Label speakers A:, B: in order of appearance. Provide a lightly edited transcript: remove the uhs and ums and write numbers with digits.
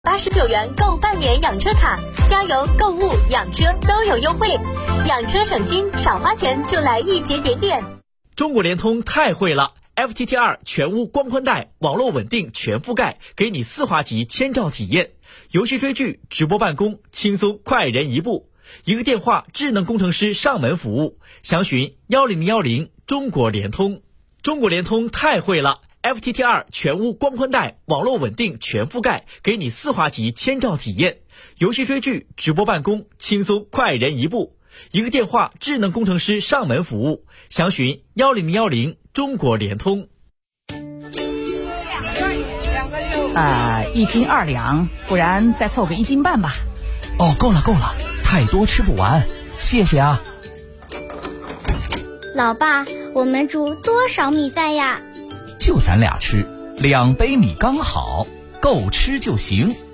A: 89元购半年养车卡，加油、购物、养车都有优惠，养车省心，少花钱就来一节点点。
B: 中国联通太会了 ，FTTR 全屋光宽带，网络稳定全覆盖，给你4华级千兆体验，游戏追剧、直播办公，轻松快人一步，一个电话，智能工程师上门服务，详询10010中国联通。中国联通太会了。FTTR 全屋光宽带，网络稳定全覆盖，给你4华级千兆体验，游戏追剧、直播办公，轻松快人一步，一个电话，智能工程师上门服务，详询10010中国联通。
C: 1斤2两，不然再凑个1斤半吧。
D: 哦，够了，太多吃不完，谢谢啊。
E: 老爸，我们煮多少米饭呀？
D: 就咱俩吃，2杯米刚好，够吃就行。